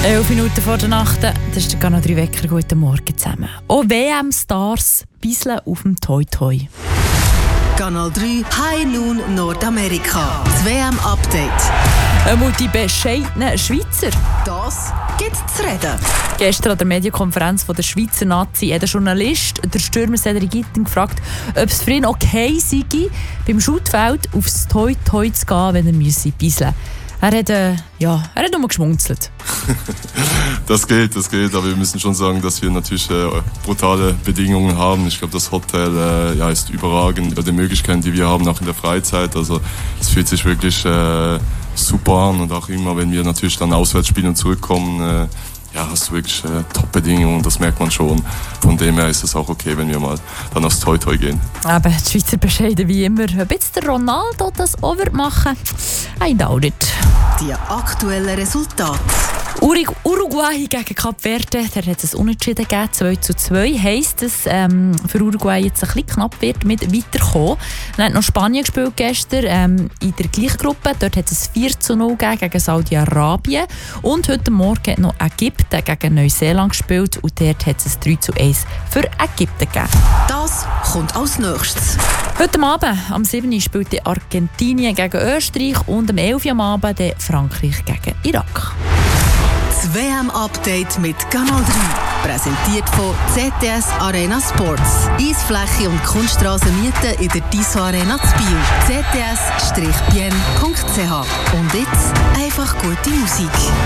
11 Minuten vor der Nacht, das ist der Kanal 3 Wecker. Guten Morgen zusammen. Auch WM-Stars bisseln auf dem Toi Toi. Kanal 3 High Noon Nordamerika. Das WM-Update. Einmal die bescheidenen Schweizer. Das gibt zu reden. Gestern an der Medienkonferenz von der Schweizer Nazi hat der Journalist, der Stürmer Cedric Gitting, gefragt, ob es für ihn okay sei, beim Schuttfeld aufs Toi Toi zu gehen, wenn er bisseln müsse. Er hat nur geschmunzelt. Das geht, aber wir müssen schon sagen, dass wir natürlich brutale Bedingungen haben. Ich glaube, das Hotel ist überragend. Die Möglichkeiten, die wir haben, auch in der Freizeit, also es fühlt sich wirklich super an. Und auch immer, wenn wir natürlich dann auswärts spielen und zurückkommen, hast du wirklich Top-Bedingungen, das merkt man schon. Von dem her ist es auch okay, wenn wir mal dann aufs Toi Toi gehen. Aber die Schweizer bescheiden wie immer. Ob jetzt der Ronaldo das auch machen wird, I doubt it. Die aktuellen Resultate. Uruguay gegen Kap Verde, da hat es Unentschieden gegeben, 2:2. Heisst, dass für Uruguay jetzt ein bisschen knapp wird mit weiterkommen. Dann hat noch Spanien gespielt gestern in der gleichen Gruppe. Dort hat es 4:0 gegeben gegen Saudi-Arabien. Und heute Morgen hat noch Ägypten gegen Neuseeland gespielt. Und dort hat es 3:1 für Ägypten gegeben. Das kommt als nächstes. Heute Abend, am 7. spielt Argentinien gegen Österreich und am 11. am Abend Frankreich gegen Irak. Das WM-Update mit Kanal 3. Präsentiert von ZDS Arena Sports. Eisfläche und Kunststraße mieten in der Tissot Arena zu Biel. zds-bien.ch. Und jetzt einfach gute Musik.